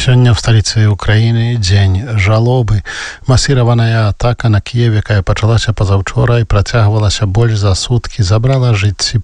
Сёння в сталіцы Украіны дзень жалобы. Масіраваная атака на Кіев, якая пачалася пазаўчора і працягвалася больш за суткі, забрала жыцці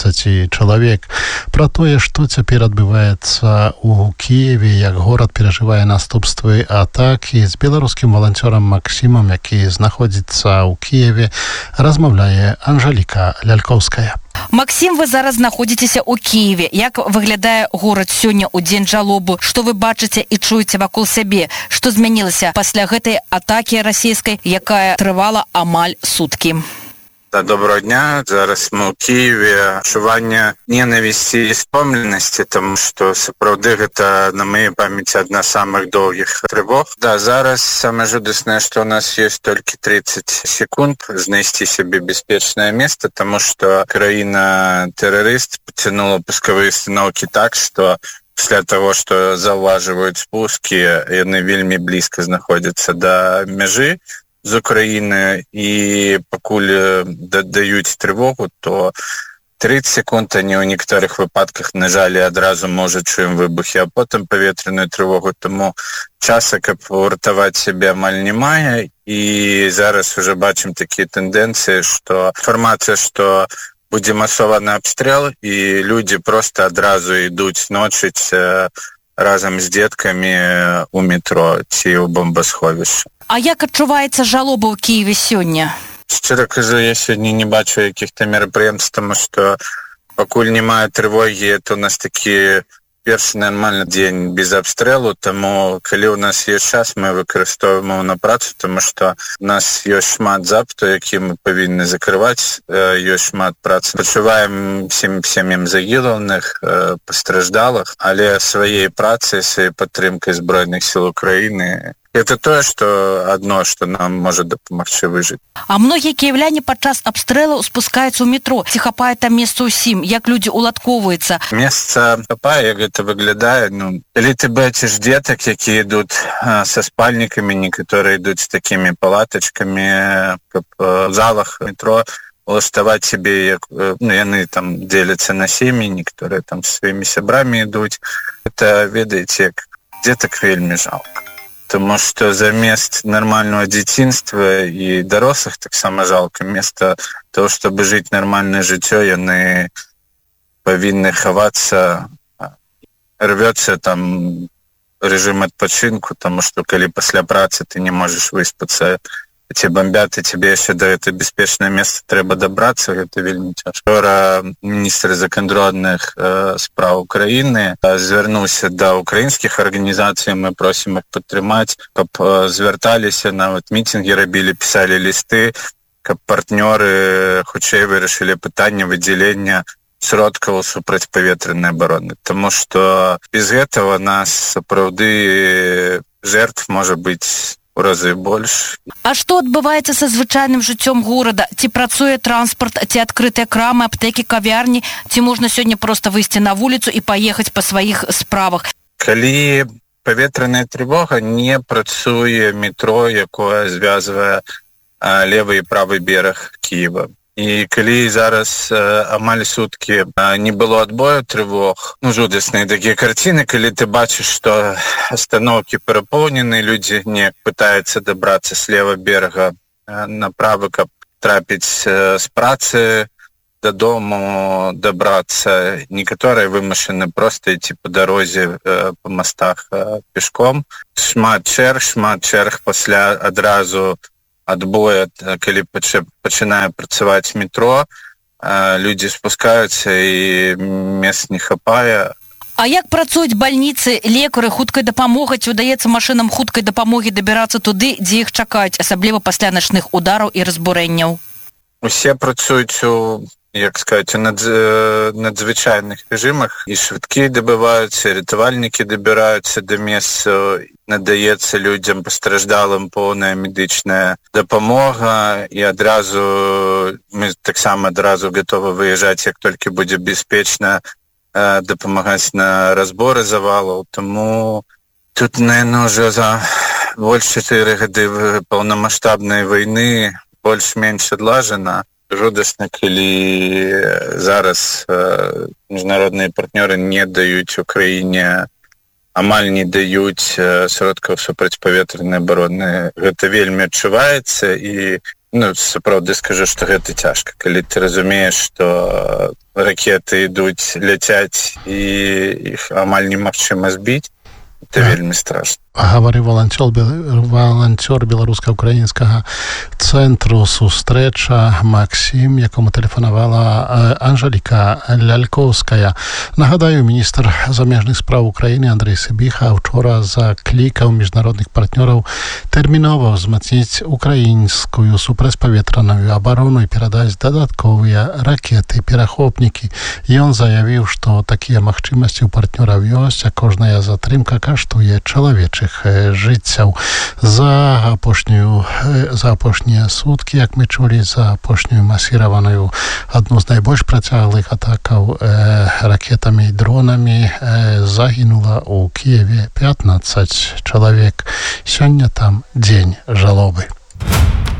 15 чалавек. Пра тое, што цяпер адбываецца ў Кіеве, як горад перажывае наступствы атакі, з беларускім валанцёрам Максімам, які знаходзіцца ў Кіеве, размаўляе Анжеліка Лялькоўская. Максім, вы зараз знаходзіцеся ў Кіеве. Як выглядае горад сёння ў дзень жалобы? Што вы бачыце і чуеце вакол сябе? Што змянілася пасля гэтай атакі расійскай, якая трывала амаль суткі? Доброго дня. Зараз мы ў Киеве. Адчуванне ненавісці і стомленасці, тому што сапраўды гэта на маёй памяці адна з самых доўгіх трывог. Зараз самае жудаснае, што ў нас ёсць толькі 30 секунд знайсці сябе бяспечнае месца, тому што краіна-тэрарыст пацянула пускавыя установкі так, што пасля таго, што заўважваюць спускі, яны вельмі блізка знаходзяцца да мяжы з Украіны, і пакуль дадаюць трывогу, то 30 секунд они ў некаторых выпадках нажалі адразу, можа, чуем выбухі, а потым паветраную трывогу, тому часа, каб уратаваць сябе, амаль не мае, і зараз уже бачым такія тэндэнцыі, што інфармацыя, што будзе масованы абстрэл, і людзі проста адразу ідуць ночыць разам з дзеткамі ў метро ці ў бомбасховішча. А як адчуваецца жалоба ў Кіеве сёння? Шчыра кажу, я сёння не бачу якіх-то мерапрыемств, тому што пакуль не мае трывогі, то у нас такі першы нармальны дзень без абстрэлу, таму калі ў нас ёсць час, мы выкарыстоўваем его на працу, тому што у нас ёсць шмат запытаў, які мы павінны закрываць, ёсць шмат працы. Пачуваем всім сем'ям загінулых, пастраждалых, але сваёй працай, сваёй падтрымкай збройных сіл Украіны это тое, што адно, што нам можа дапамагчы выжыць. А многія кіеўляне падчас абстрэлаў спускаюцца ў метро. Ці хапае там месца ўсім? Як людзі ўладкоўваюцца? Месца хапае, як гэта выглядае. Калі ты бачыш дзетак, якія ідуць са спальнікамі, некаторыя ідуць з такімі палатачкамі, каб у залах метро улаштаваць сябе, яны там дзеляцца на сем'і, некаторыя там з сваімі сябрамі ідуць. Это, ведаеце, як дзетак вельмі жалка. Тому што замест нармального дзяцінства і дарослых таксама жалка. Место того, чтобы жыць нармальнае жыццё, яны павінны хавацца, рвёцца там рэжым адпачынку, тому што калі пасля працы ты не можаш выспацца, ці бомбят, і тебе яшчэ да гэта бяспечнае месца трэба дабрацца, гэта вельмі цяжка. Вчора міністр закардонных спраў Украіны звярнуўся да украінскіх арганізацый, мы просім іх падтрымаць, каб звярталіся, нават мітынгі рабілі, пісалі лісты, каб партнёры хутчэй вырашылі пытанне выдзялення сродкаў супрацьпаветранай абароны. Таму што без гэтага нас сапраўды жертв можа быць у разы больш. А што адбываецца са звычайным жыццём горада? Ці працуе транспарт, ці адкрытыя крамы, аптэкі, кавярні? Ці можна сёння проста выйсці на вуліцу і паехаць па сваіх справах? Калі паветраная трывога, не працуе метро, якое звязвае левы і правы бераг Кіева. І калі зараз амаль суткі не было адбою трывог, жудасныя такія карціны, калі ты бачыш, што астаноўкі перапоўнены, людзі не пытаюцца дабрацца з лева берага направа, каб трапіць з працы дадому, дабрацца. Некаторыя вымушаны проста ісці па дарозе па мастах пешком. Шмат чэрг пасля адразу адбоя, калі пачынае працаваць метро, людзі спускаюцца і мест не хапае. А як працуюць бальніцы, лекары, хуткай дапамога? Ці ўдаецца машынам хуткай дапамогі дабірацца туды, дзе іх чакаюць, асабліва пасля начных удараў і разбурэнняў? Усе працуюць у, як сказаць, у надзвычайных рэжымах. І швидкі дабываюцца, і ратавальнікі дабіраюцца да месцаў, надаецца людзям пастраждалым поўная медычная дапамога, і адразу мы таксама адразу гатовы выязджаць, як толькі будзе бяспечна дапамагаць на разборы завалаў. Таму тут, наверное, ўжо за больш 4 гады паўнамаштабнай вайны больш-менш адлажана. Жудасна, калі зараз міжнародныя партнёры не даюць Украіне амаль не даюць сродкаў супрацьпаветранай абароны. Гэта вельмі адчуваецца і сапраўды скажу, што гэта цяжка. Калі ты разумееш, што ракеты ідуць, ляцяць і іх амаль немагчыма збіць, это вельмі страшна. Гаварыў валанцёр беларуска-украінскага цэнтру «Сустрэча» Максім, якому тэлефанавала Анжеліка Лялькоўская. Нагадаю, міністр замежных спраў Украіны Андрэй Сыбіха учора заклікаў міжнародных партнёраў тэрмінова ўзмацніць украінскую супрацьпаветраную абарону і перадаць дадатковыя ракеты-перахопнікі. Ён заявіў, што такія магчымасці ў партнёраў ёсць, а кожная затрымка каштуе чалавечых жыццяў. За апошнія суткі, як мы чулі, за апошнюю масіраваную адну з найбольш працяглых атакаў ракетамі і дронамі загінула ў Кіеве 15 чалавек. Сёння там дзень жалобы.